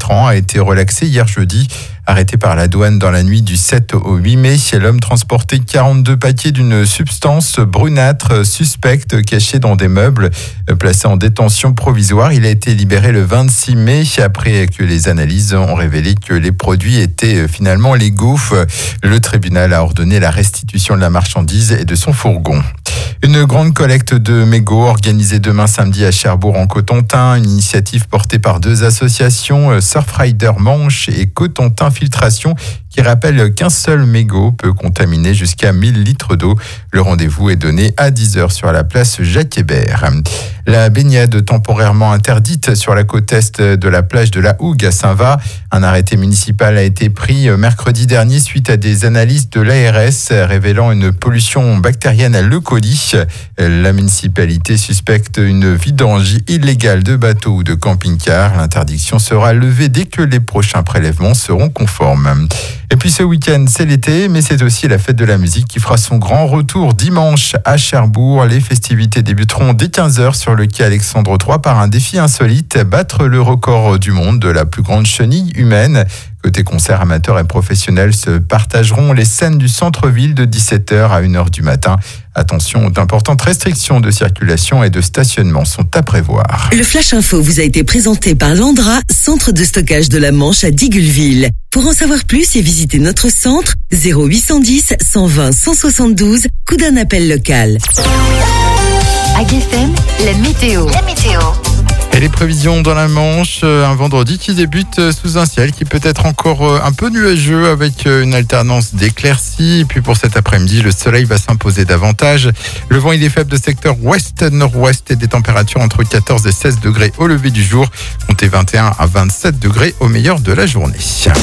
34 ans, a été relaxé hier jeudi. Arrêté par la douane dans la nuit du 7 au 8 mai, l'homme transportait 42 paquets d'une substance brunâtre suspecte cachée dans des meubles. Placé en détention provisoire, il a été libéré le 26 mai après que les analyses ont révélé que les produits étaient finalement légaux. Le tribunal a ordonné la restitution de la marchandise et de son fourgon. Une grande collecte de mégots organisée demain samedi à Cherbourg en Cotentin, une initiative portée par deux associations, Surfrider Manche et Cotentin Filtration, qui rappelle qu'un seul mégot peut contaminer jusqu'à 1000 litres d'eau. Le rendez-vous est donné à 10h sur la place Jacques-Hébert. La baignade temporairement interdite sur la côte est de la plage de la Hougue à Saint-Va. Un arrêté municipal a été pris mercredi dernier suite à des analyses de l'ARS révélant une pollution bactérienne à l'E. coli. La municipalité suspecte une vidange illégale de bateaux ou de camping-cars. L'interdiction sera levée dès que les prochains prélèvements seront conformes. Et puis ce week-end, c'est l'été, mais c'est aussi la fête de la musique qui fera son grand retour dimanche à Cherbourg. Les festivités débuteront dès 15h sur le quai Alexandre III par un défi insolite, battre le record du monde de la plus grande chenille humaine. Côté concert, amateurs et professionnels se partageront les scènes du centre-ville de 17h à 1h du matin. Attention, d'importantes restrictions de circulation et de stationnement sont à prévoir. Le Flash Info vous a été présenté par Landra, centre de stockage de la Manche à Digoulville. Pour en savoir plus et visiter notre centre, 0810 120 172, coup d'un appel local. AgFM, la météo. Et les prévisions dans la Manche, un vendredi qui débute sous un ciel qui peut être encore un peu nuageux avec une alternance d'éclaircies. Et puis pour cet après-midi, le soleil va s'imposer davantage. Le vent il est faible de secteur ouest-nord-ouest et des températures entre 14 et 16 degrés au lever du jour. Comptez 21 à 27 degrés au meilleur de la journée.